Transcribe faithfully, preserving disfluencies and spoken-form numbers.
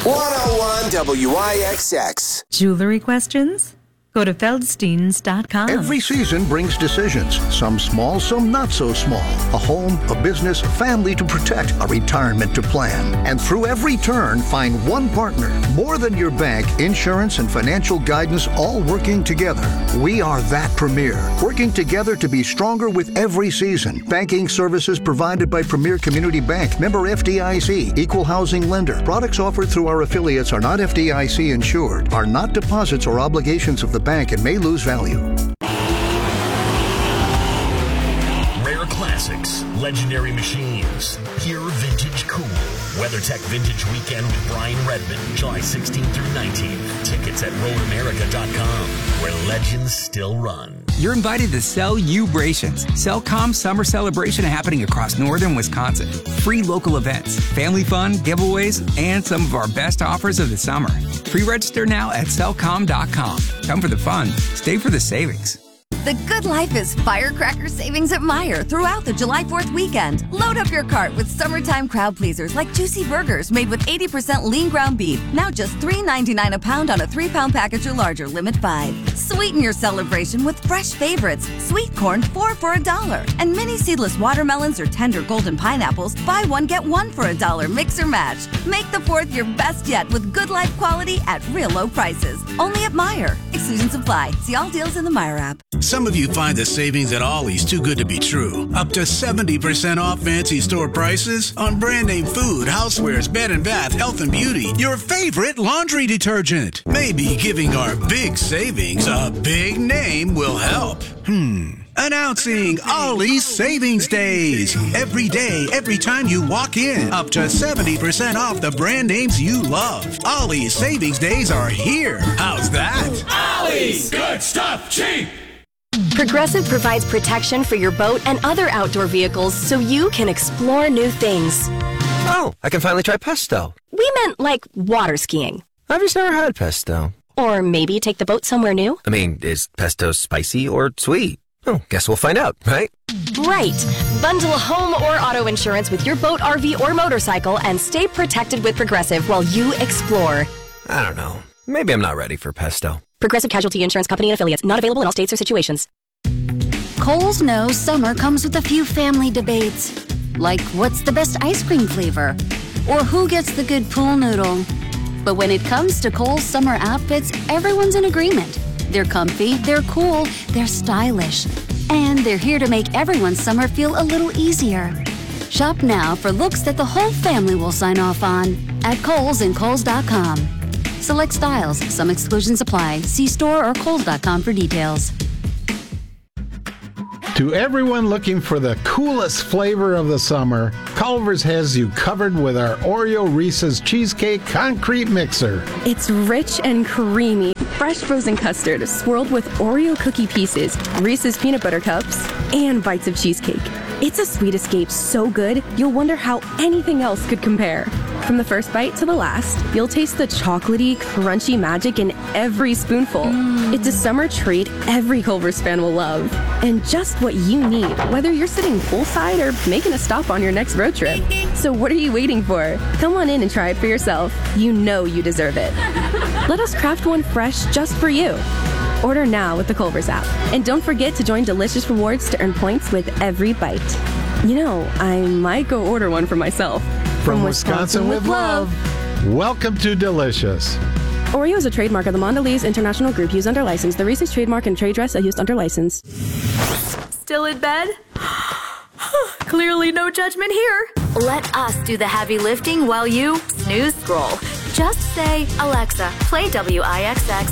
one oh one W I X X. Jewelry questions? Go to Feldsteins dot com. Every season brings decisions, some small, some not so small. A home, a business, a family to protect, a retirement to plan. And through every turn, find one partner. More than your bank, insurance, and financial guidance all working together. We are that Premier, working together to be stronger with every season. Banking services provided by Premier Community Bank, member F D I C, equal housing lender. Products offered through our affiliates are not F D I C insured, are not deposits or obligations of the bank, and may lose value. Rare classics, legendary machines, pure vintage cool. WeatherTech Vintage Weekend with Brian Redmond, July sixteenth through nineteenth. Tickets at road america dot com, where legends still run. You're invited to Cellubrations. Cellcom Summer Celebration happening across northern Wisconsin. Free local events, family fun, giveaways, and some of our best offers of the summer. Pre-register now at cellcom dot com. Come for the fun, stay for the savings. The good life is firecracker savings at Meijer throughout the July fourth weekend. Load up your cart with summertime crowd pleasers like juicy burgers made with eighty percent lean ground beef. Now just three ninety-nine a pound on a three-pound package or larger, limit five. Sweeten your celebration with fresh favorites. Sweet corn, four for a dollar. And mini seedless watermelons or tender golden pineapples, buy one, get one for a dollar. Mix or match. Make the fourth your best yet with good life quality at real low prices. Only at Meijer. Exclusions apply. See all deals in the Meijer app. Some of you find the savings at Ollie's too good to be true. Up to seventy percent off fancy store prices on brand name food, housewares, bed and bath, health and beauty, your favorite laundry detergent. Maybe giving our big savings a big name will help. Hmm. Announcing Ollie's Savings Days. Every day, every time you walk in, up to seventy percent off the brand names you love. Ollie's Savings Days are here. How's that? Ollie's! Good stuff, cheap! Progressive provides protection for your boat and other outdoor vehicles so you can explore new things. Oh, I can finally try pesto. We meant like water skiing. I've just never had pesto. Or maybe take the boat somewhere new. I mean, is pesto spicy or sweet? Oh, guess we'll find out, right? Right. Bundle home or auto insurance with your boat, R V, or motorcycle and stay protected with Progressive while you explore. I don't know. Maybe I'm not ready for pesto. Progressive Casualty Insurance Company and affiliates. Not available in all states or situations. Kohl's knows summer comes with a few family debates. Like, what's the best ice cream flavor? Or who gets the good pool noodle? But when it comes to Kohl's summer outfits, everyone's in agreement. They're comfy, they're cool, they're stylish. And they're here to make everyone's summer feel a little easier. Shop now for looks that the whole family will sign off on at Kohl's and Kohl's dot com. Select styles. Some exclusions apply. See store or Kohl's dot com for details. To everyone looking for the coolest flavor of the summer, Culver's has you covered with our Oreo Reese's Cheesecake Concrete Mixer. It's rich and creamy. Fresh frozen custard swirled with Oreo cookie pieces, Reese's peanut butter cups, and bites of cheesecake. It's a sweet escape so good, you'll wonder how anything else could compare. From the first bite to the last, you'll taste the chocolatey, crunchy magic in every spoonful. Mm. It's a summer treat every Culver's fan will love. And just what you need, whether you're sitting poolside or making a stop on your next road trip. So what are you waiting for? Come on in and try it for yourself. You know you deserve it. Let us craft one fresh just for you. Order now with the Culver's app. And don't forget to join Delicious Rewards to earn points with every bite. You know, I might go order one for myself. From, From Wisconsin, Wisconsin with love. Welcome to Delicious. Oreo is a trademark of the Mondelez International Group used under license. The Reese's trademark and trade dress are used under license. Still in bed? Clearly no judgment here. Let us do the heavy lifting while you snooze scroll. Just say, Alexa, play W I X X